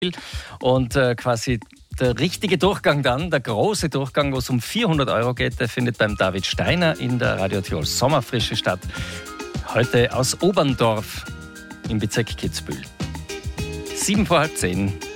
Und quasi der richtige Durchgang dann, der große Durchgang, wo es um 400 € geht, der findet beim David Steiner in der Radio Tirol Sommerfrische statt. Heute aus Oberndorf im Bezirk Kitzbühel. 7:10.